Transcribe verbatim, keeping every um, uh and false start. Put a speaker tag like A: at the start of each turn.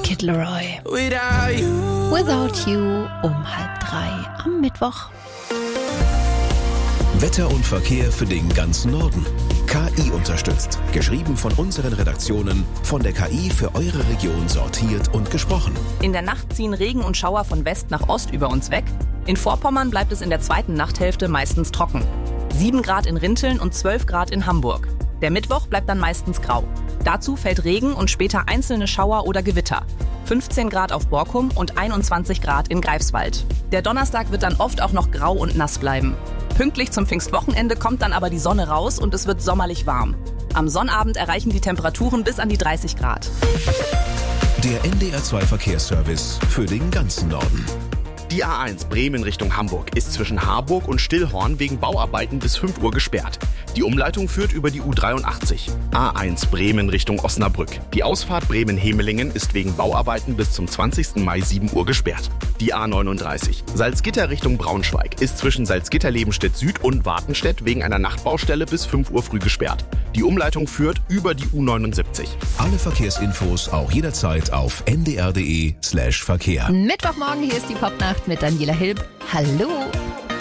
A: Kid Laroi. Without you. Without you um halb drei am Mittwoch.
B: Wetter und Verkehr für den ganzen Norden. K I unterstützt. Geschrieben von unseren Redaktionen, von der K I für eure Region sortiert und gesprochen.
C: In der Nacht ziehen Regen und Schauer von West nach Ost über uns weg. In Vorpommern bleibt es in der zweiten Nachthälfte meistens trocken. sieben Grad in Rinteln und zwölf Grad in Hamburg. Der Mittwoch bleibt dann meistens grau. Dazu fällt Regen und später einzelne Schauer oder Gewitter. fünfzehn Grad auf Borkum und einundzwanzig Grad in Greifswald. Der Donnerstag wird dann oft auch noch grau und nass bleiben. Pünktlich zum Pfingstwochenende kommt dann aber die Sonne raus und es wird sommerlich warm. Am Sonnabend erreichen die Temperaturen bis an die dreißig Grad.
B: Der N D R zwei Verkehrsservice für den ganzen Norden.
D: Die A eins Bremen Richtung Hamburg ist zwischen Harburg und Stillhorn wegen Bauarbeiten bis fünf Uhr gesperrt. Die Umleitung führt über die U dreiundachtzig. A eins Bremen Richtung Osnabrück. Die Ausfahrt Bremen-Hemelingen ist wegen Bauarbeiten bis zum zwanzigsten Mai sieben Uhr gesperrt. Die A neununddreißig Salzgitter Richtung Braunschweig ist zwischen Salzgitter-Lebenstedt Süd und Wartenstedt wegen einer Nachtbaustelle bis fünf Uhr früh gesperrt. Die Umleitung führt über die U neunundsiebzig.
B: Alle Verkehrsinfos auch jederzeit auf n d r punkt d e slash Verkehr.
A: Mittwochmorgen, hier ist die Popnacht mit Daniela Hilb. Hallo!